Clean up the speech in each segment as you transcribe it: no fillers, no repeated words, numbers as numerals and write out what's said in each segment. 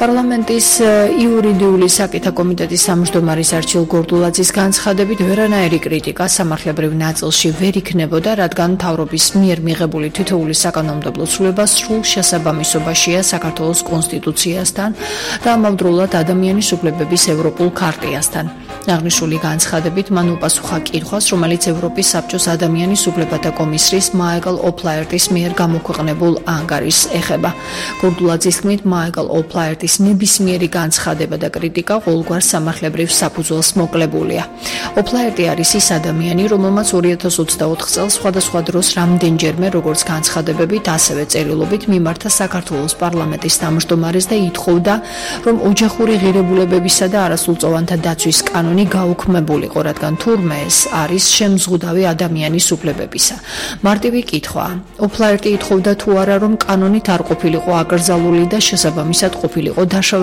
პარლამენტის იურიდიული საკითხთა კომიტეტის სამმჯდომარის არჩილ გორდულაძის განცხადებით ვერანაირი კრიტიკა სამართლებრივ ნაწილში ვერ იქნებოდა, რადგან მთავრობის მიერ მიღებული თითოეული საკანონმდებლო ცვლილება სრულ შესაბამისობაშია საქართველოს კონსტიტუციასთან და ამავდროულად ადამიანის უფლებების ევროპულ ქარტიასთან. აღნიშნული განცხადებით მან უპასუხა კითხვას, რომელიც ევროპის საბჭოს ადამიანის უფლებათა კომისრის მაიკლ ოფლაერტის მიერ გამოქვეყნებულ ანგარიშს ეხება. გორდულაძის თქმით, მაიკლ ოფლაერტის ნებისმიერი განცხადება და კრიტიკა ყოველგვარ სამართლებრივ საფუძველს მოკლებულია. ოფლაერტი არის ის ადამიანი, რომელმაც 2024 წელს სხვადასხვა დროს რამდენჯერმე, როგორც განცხადებებით, ასევე წერილობით მიმართა საქართველოს პარლამენტის თავმჯდომარეს და ითხოვდა, რომ ოჯახური ღირებულებებისა და არასრულწლოვანთა დაცვის კანონი გაუქმებულიყო, რადგან თურმე ეს არის შემზღუდავი ადამიანის უფლებებისა. მარტივი კითხვაა. ოფლაერტი ითხოვდა თუ არა, რომ კანონით არ ყოფილიყო აკრძალული და შესაბამისად ყოფილიყო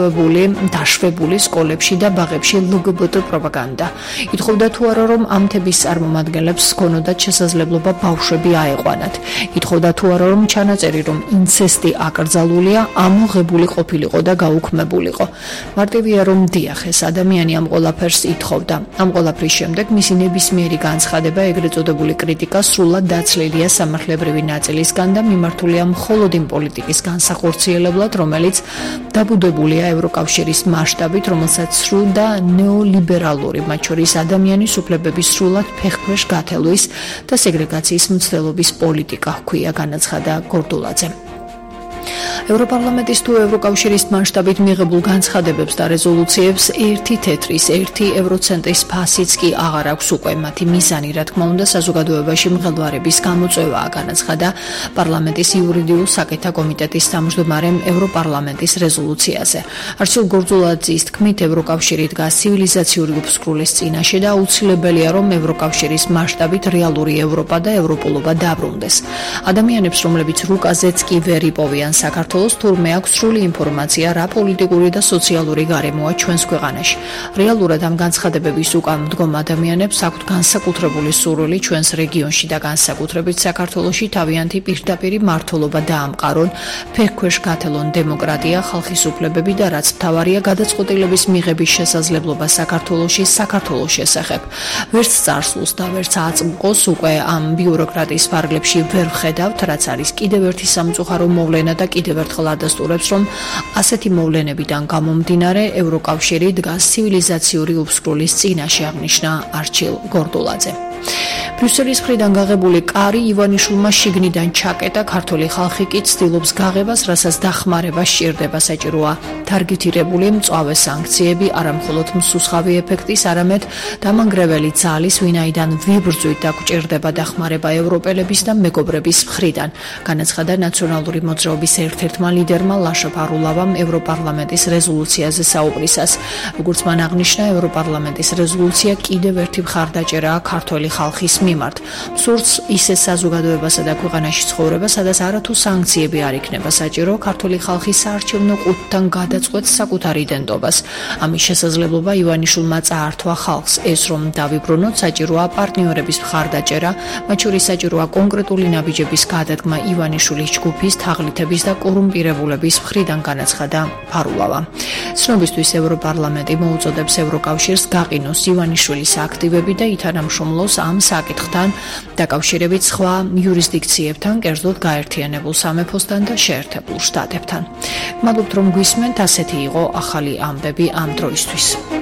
დაშვებული სკოლებში და ბაღებში LGBT პროპაგანდა. ითხოვდა თუ არა, რომ ამ თემის წარმომადგენლებს ჰქონოდათ შესაძლებლობა ბავშვები აეყვანათ. ითხოვდა თუ არა, რომ ჩანაწერი, რომ ინცესტი აკრძალულია, ამოღებული ყოფილიყო და გაუქმებულიყო. მარტივია, რომ დიახ, ეს ადამიანი ამ ყველაფერს ითხოვდა. ამ ყველაფრის შემდეგ მისი ნებისმიერი განცხადება, ეგრეთ წოდებული კრიტიკა სრულად დაცლილია სამართლებრივი ნაწილისგან და მიმართულია მხოლოდ იმ პოლიტიკის განსახორციელებლად, რომელიც დაბუდებულია ევროკავშირის მასშტაბით, რომელსაც სრულ და ნეოლიბერალური, მათ შორის ადამიანის უფლებების სრულად ფეხქვეშ გათელვის და სეგრეგაციის მცდელობის პოლიტიკა ჰქვია, განაცხადა გორდულაძემ. ევროპარლამენტის თუ ევროკავშირის მასშტაბით მიღებულ განცხადებებს და რეზოლუციებს ერთი თეთრის, ერთი ევროცენტრის ფასიც კი აღარ აქვს უკვე. მათი მიზანი, რა თქმა უნდა, საზოგადოებაში მღელვარების გამოწვევაა, განაცხადა პარლამენტის იურიდიულ საკითხთა კომიტეტის თავმჯდომარემ ევროპარლამენტის რეზოლუციაზე. არჩილ გორდულაძის თქმით, ევროკავშირი დგას ცივილიზაციური უფსკრულის წინაშე და აუცილებელია, რომ ევროკავშირის მასშტაბით რეალური ევროპა და ევროპულობა დაბრუნდეს. ადამიანებს, რომლებიც რუკაზეც კი ვერ იპოვიან საქართველოს, თურმე აქვს სრული ინფორმაცია, რა პოლიტიკური და სოციალური გარემოა ჩვენს ქვეყანაში. რეალურად ამ განცხადებების უკან მდგომ ადამიანებს აქვთ განსაკუთრებული სურვილი ჩვენს რეგიონში და განსაკუთრებით საქართველოში თავიანთი პირდაპირი მმართველობა დაამყარონ, ფეხქვეშ გათელონ დემოკრატია, ხალხის უფლებები და რაც მთავარია, გადაწყვეტილების მიღების შესაძლებლობა საქართველოში, საქართველოს შესახებ. ვერც წარსულს და ვერც აწმყოს უკვე ამ ბიუროკრატიის ფარგლებში ვერ ვხედავთ, რაც არის კიდევ ერთი სამწუხარო მოვლენა და კიდევ ერთხელ ადასტურებს, რომ ასეთი მოვლენებიდან გამომდინარე ევროკავშირი დგას ცივილიზაციური უფსკრულის წინაშე, აღნიშნა არჩილ გორდულაძე. ბრიუსელის მხრიდან გაღებული კარი ივანიშვილმა შიგნიდან ჩაკეტა, ქართული ხალხი კი ცდილობს გაღებას, რასაც დახმარება სჭირდება. საჭიროა თარგეტირებული მწვავე სანქციები, არა მხოლოდ მსუსხავი ეფექტის, არამედ დამანგრეველი ძალის, ვინაიდან ვიბრძვით და გვჭირდება დახმარება ევროპელების და მეგობრების მხრიდან, განაცხადა ნაციონალური მოძრაობის ერთ-ერთმა ლიდერმა ლაშა ფარულავამ ევროპარლამენტის რეზოლუციაზე საუბრისას. როგორც მან აღნიშნა, ევროპარლამენტის რეზოლუცია კიდევ ერთი მხარდაჭერაა ქართველი ხალხის მიმართ. სურს ისე საზოგადოებასა და ქვეყანაში ცხოვრება, სადაც არათუ სანქციები არ იქნება საჭირო, ქართული ხალხი საარჩევნო ყუთთან გადაწყვეტს საკუთარ იდენტობას. ამის შესაძლებლობა ივანიშვილმა წაართვა ხალხს. ეს რომ დავიბრუნოთ, საჭიროა პარტნიორების მხარდაჭერა, მათ შორის საჭიროა კონკრეტული ნაბიჯების გადადგმა ივანიშვილის ჯგუფის, თაღლითების და კორუმპირებულების მხრიდან, განაცხადა ფარულავა. ცნობისთვის ევროპარლამენტი მოუწოდებს ევროკავშირს გაყინოს ივანიშვილის აქტივები და ითანამშრომლოს ამ საკითხთან დაკავშირებით სხვა იურისდიქციებთან, კერძოდ გაერთიანებულ სამეფოსთან და შეერთებულ შტატებთან. მადლობთ, რომ გვისმენთ. ასეთი იყო ახალი ამბები ამ დროისთვის.